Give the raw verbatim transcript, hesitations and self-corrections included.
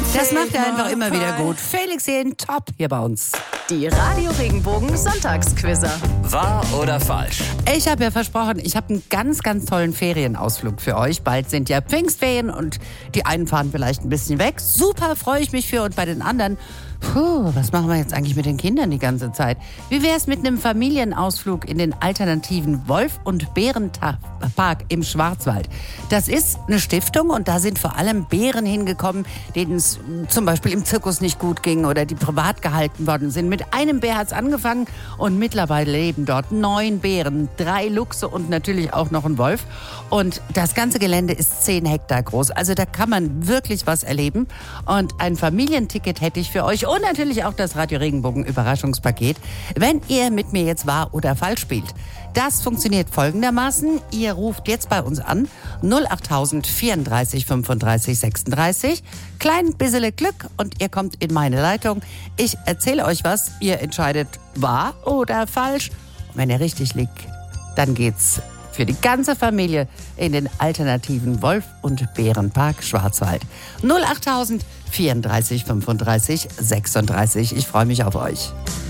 Das macht er einfach immer wieder gut. Felix Jähn, top hier bei uns. Die Radio Regenbogen Sonntagsquizzer. Wahr oder falsch? Ich habe ja versprochen, ich habe einen ganz, ganz tollen Ferienausflug für euch. Bald sind ja Pfingstferien und die einen fahren vielleicht ein bisschen weg. Super, freue ich mich für. Und bei den anderen, puh, was machen wir jetzt eigentlich mit den Kindern die ganze Zeit? Wie wäre es mit einem Familienausflug in den alternativen Wolf- und Bärenpark im Schwarzwald? Das ist eine Stiftung und da sind vor allem Bären hingekommen, denen es zum Beispiel im Zirkus nicht gut ging oder die privat gehalten worden sind. Mit einem Bär hat es angefangen und mittlerweile leben dort neun Bären, drei Luchse und natürlich auch noch ein Wolf. Und das ganze Gelände ist zehn Hektar groß. Also da kann man wirklich was erleben. Und ein Familienticket hätte ich für euch und natürlich auch das Radio Regenbogen Überraschungspaket, wenn ihr mit mir jetzt wahr oder falsch spielt. Das funktioniert folgendermaßen. Ihr ruft jetzt bei uns an null achttausend vierunddreißig fünfunddreißig sechsunddreißig. Klein bissele Glück und ihr kommt in meine Leitung. Ich erzähle euch was. Ihr entscheidet wahr oder falsch. Und wenn ihr richtig liegt, dann geht's für die ganze Familie in den alternativen Wolf- und Bärenpark Schwarzwald. null achttausend vierunddreißig fünfunddreißig sechsunddreißig. Ich freue mich auf euch.